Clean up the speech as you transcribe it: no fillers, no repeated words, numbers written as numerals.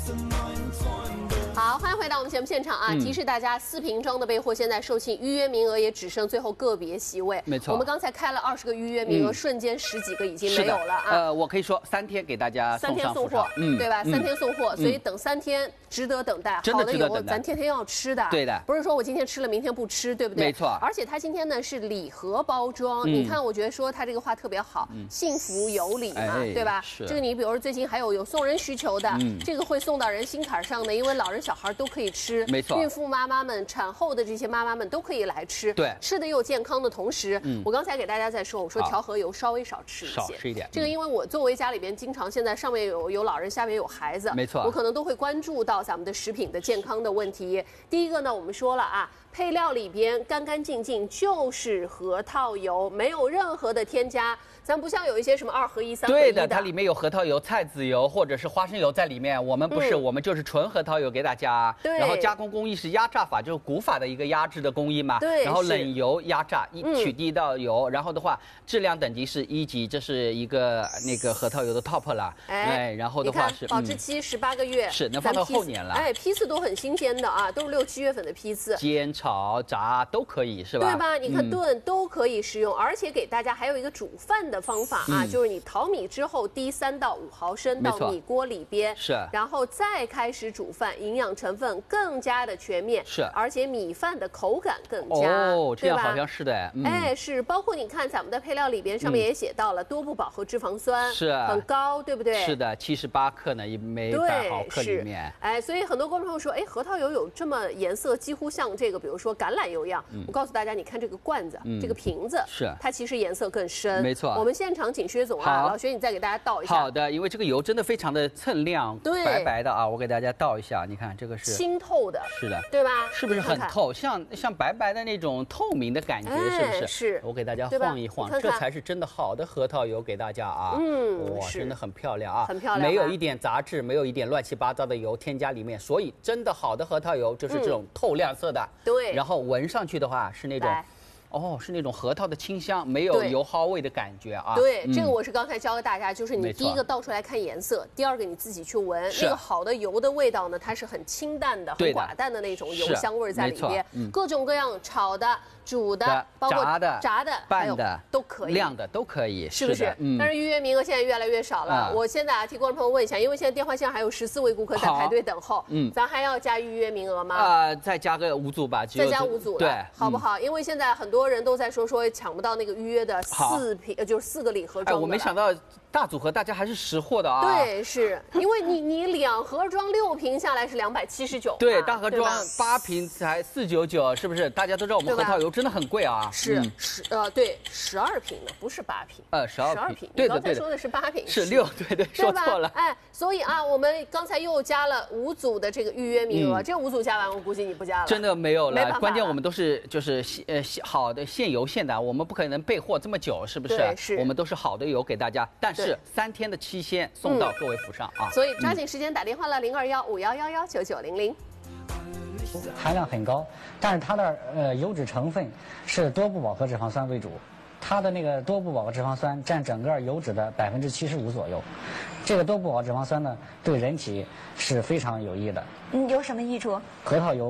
好，欢迎回到我们节目现场啊！提示大家，4瓶装的备货现在售罄，预约名额也只剩最后个别席位。 没错， 我们刚才开了20个预约名额，瞬间10几个已经没有了啊！ 我可以说3天给大家送上送货，对吧？3天送货，所以等3天值得等待。 真的值得等待， 好的油咱天天要吃的。 对的， 不是说我今天吃了，明天不吃，对不对？ 没错。 而且它今天呢是礼盒包装，你看，我觉得说它这个话特别好，幸福有礼嘛，对吧？ 是。 这个你比如说最近还有送人需求的，这个会送到人心坎上的，因为老人小孩都可以吃。 没错。 孕妇妈妈们、产后的这些妈妈们都可以来吃， 对， 吃的又健康的同时，我刚才给大家在说，我说调和油稍微少吃一些， 少吃一点。 这个因为我作为家里边经常现在上面有老人，下面有孩子， 没错， 我可能都会关注到咱们的食品的健康的问题。第一个呢，我们说了啊，配料里边干干净净就是核桃油，没有任何的添加。咱不像有一些什么2合1、3合1的， 对的，它里面有核桃油、菜籽油或者是花生油在里面。我们不是，我们就是纯核桃油给大家。 对。 然后加工工艺是压榨法，就是古法的一个压制的工艺嘛。 对。 然后冷油压榨，取第一道油，然后的话质量等级是1级，这是一个那个核桃油的 top 了。哎，然后的话是保质期18个月， 是能放到后年了。 哎，批次都很新鲜的啊，都是6、7月份的批次。 煎、炒、炸都可以，是吧？ 对吧？你看炖都可以食用，而且给大家还有一个煮饭的方法啊。就是你淘米之后滴3到5毫升到米锅里边， 是， 然后再开始煮饭，营养成分更加的全面， 是， 而且米饭的口感更佳， 哦，这样好像是的， 哎，是，包括你看咱们的配料里边上面也写到了多不饱和脂肪酸， 是很高，对不对？ 是的，78克呢，每100毫克里面， 哎，所以很多观众朋友说，哎，核桃油有这么颜色，几乎像这个，比如说橄榄油一样。我告诉大家，你看这个罐子，这个瓶子， 是， 它其实颜色更深， 没错。 我们现场请薛总啊，老薛你再给大家倒一下。 好的，因为这个油真的非常的锃亮， 对， 白白的啊，我给大家倒一下，你看这个是清透的， 是的， 对吧？ 是不是很透？像白白的那种透明的感觉，是不是？ 是。 我给大家晃一晃，这才是真的好的核桃油给大家啊。哇，真的很漂亮啊， 很漂亮， 没有一点杂质，没有一点乱七八糟的油添加里面，所以真的好的核桃油就是这种透亮色的。 对。 然后闻上去的话是那种。哦，是那种核桃的清香，没有油耗味的感觉啊。 对，这个我是刚才教给大家，就是你第一个倒出来看颜色，第二个你自己去闻，那个好的油的味道呢，它是很清淡的、很寡淡的那种油香味在里边，各种各样炒的、煮的，包括炸的、 拌的都可以， 晾的都可以， 是不是？但是预约名额现在越来越少了。我现在啊，替观众朋友问一下，因为现在电话线还有14位顾客在排队等候，咱还要加预约名额吗？ 再加个5组吧， 再加5组， 对， 好不好？因为现在很多人都在说抢不到那个预约的4瓶，就是4个礼盒装的。 我没想到大组合大家还是识货的啊。 对，是因为你2盒装6瓶下来是279。 对，大盒装8瓶才499，是不是？大家都知道我们核桃油真的很贵啊。 是对，12瓶的不是8瓶。 12 瓶。 对的。刚才说的是8瓶。 是6，对，说错了。 哎，所以啊，我们刚才又加了5组的这个预约名额，这5组加完，我估计你不加了。 真的没有了，关键我们都是就是好的现油现的，我们不可能备货这么久，是不是？ 是。 我们都是好的油给大家，但是3天的期限送到各位府上啊。 所以抓紧时间打电话了，0215119900。 含量很高，但是它的油脂成分是多不饱和脂肪酸为主，它的那个多不饱和脂肪酸占整个油脂的75%左右。这个多不饱和脂肪酸呢，对人体是非常有益的。 有什么益处？ 核桃油